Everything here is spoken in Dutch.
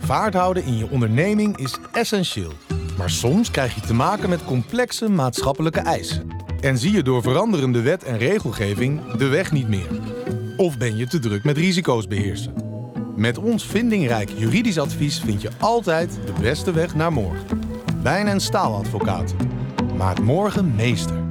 Vaart houden in je onderneming is essentieel. Maar soms krijg je te maken met complexe maatschappelijke eisen. En zie je door veranderende wet en regelgeving de weg niet meer. Of ben je te druk met risico's beheersen. Met ons vindingrijk juridisch advies vind je altijd de beste weg naar morgen. Wijn- en Staaladvocaten. Maak morgen meester.